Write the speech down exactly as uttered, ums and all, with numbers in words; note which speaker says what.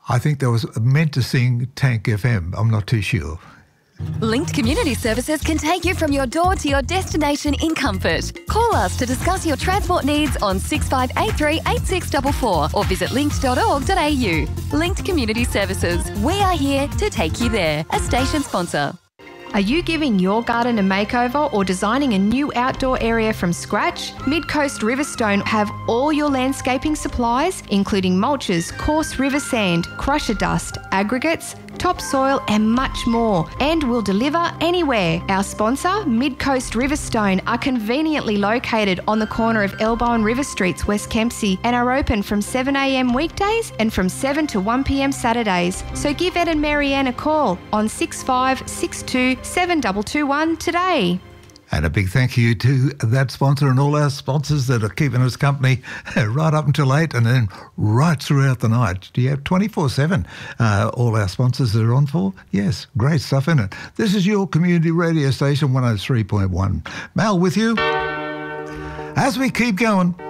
Speaker 1: I think that was meant to sing Tank F M. I'm not too sure.
Speaker 2: Linked Community Services can take you from your door to your destination in comfort. Call us to discuss your transport needs on six five eight three, eight six four four or visit linked dot org dot a u. Linked Community Services. We are here to take you there. A station sponsor.
Speaker 3: Are you giving your garden a makeover or designing a new outdoor area from scratch? Mid-Coast Riverstone have all your landscaping supplies, including mulches, coarse river sand, crusher dust, aggregates, topsoil and much more, and will deliver anywhere. Our sponsor, Mid-Coast Riverstone, are conveniently located on the corner of Elbow and River Streets, West Kempsey, and are open from seven a m weekdays and from seven to one p m Saturdays. So give Ed and Marianne a call on six five six two, seven two two one today.
Speaker 1: And a big thank you to that sponsor and all our sponsors that are keeping us company right up until eight and then right throughout the night. Do you have twenty-four seven? Uh, all our sponsors that are on for? Yes, great stuff, isn't it? This is your community radio station, one oh three point one. Mal with you as we keep going.